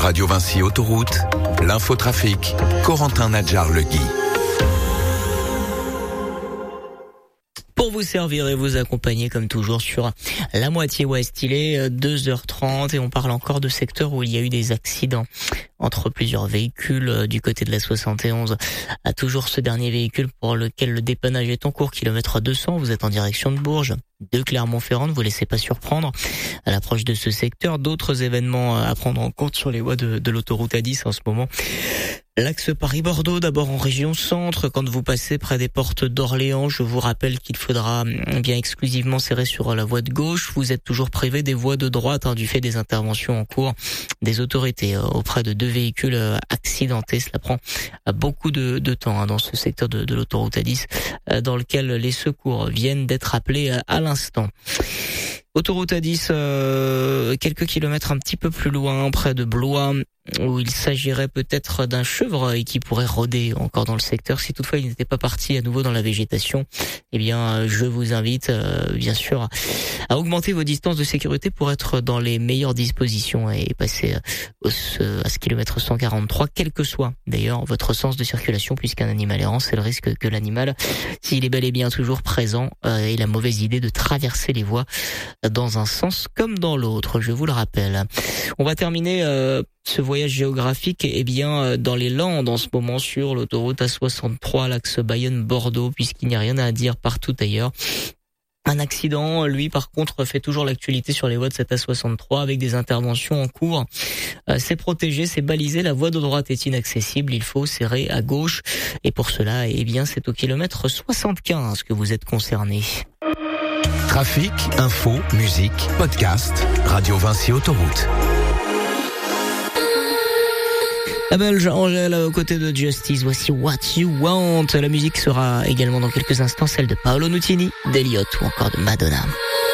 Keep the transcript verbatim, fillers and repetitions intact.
Radio Vinci Autoroute, l'infotrafic, Corentin Nadjar-Legui. Pour vous servir et vous accompagner comme toujours sur la moitié ouest, il est deux heures trente et on parle encore de secteurs où il y a eu des accidents entre plusieurs véhicules du côté de la soixante et onze. À toujours ce dernier véhicule pour lequel le dépannage est en cours, kilomètre deux cents, vous êtes en direction de Bourges, de Clermont-Ferrand, ne vous laissez pas surprendre. À l'approche de ce secteur, d'autres événements à prendre en compte sur les voies de, de l'autoroute A dix en ce moment. L'axe Paris-Bordeaux, d'abord en région centre, quand vous passez près des portes d'Orléans, je vous rappelle qu'il faudra bien exclusivement serrer sur la voie de gauche. Vous êtes toujours privé des voies de droite hein, du fait des interventions en cours des autorités euh, auprès de deux véhicules euh, accidentés. Cela prend euh, beaucoup de, de temps hein, dans ce secteur de, de l'autoroute A dix, euh, dans lequel les secours viennent d'être appelés euh, à l'instant. Autoroute A dix, euh, quelques kilomètres un petit peu plus loin, près de Blois, où il s'agirait peut-être d'un chevreuil qui pourrait rôder encore dans le secteur. Si toutefois il n'était pas parti à nouveau dans la végétation, eh bien je vous invite euh, bien sûr à augmenter vos distances de sécurité pour être dans les meilleures dispositions et passer au, à ce kilomètre cent quarante-trois, quel que soit d'ailleurs votre sens de circulation, puisqu'un animal errant, c'est le risque que l'animal, s'il est bel et bien toujours présent, euh, ait la mauvaise idée de traverser les voies dans un sens comme dans l'autre, je vous le rappelle. On va terminer euh, ce voyage géographique eh bien dans les Landes en ce moment sur l'autoroute A soixante-trois, l'axe Bayonne-Bordeaux, puisqu'il n'y a rien à dire partout ailleurs. Un accident, lui, par contre, fait toujours l'actualité sur les voies de cette A soixante-trois avec des interventions en cours. Euh, c'est protégé, c'est balisé, la voie de droite est inaccessible, il faut serrer à gauche. Et pour cela, eh bien, c'est au kilomètre soixante-quinze que vous êtes concerné. Trafic, info, musique, podcast, Radio Vinci Autoroute. La Belge Angèle aux côtés de Justice, voici What You Want. La musique sera également dans quelques instants celle de Paolo Nutini, d'Eliott ou encore de Madonna.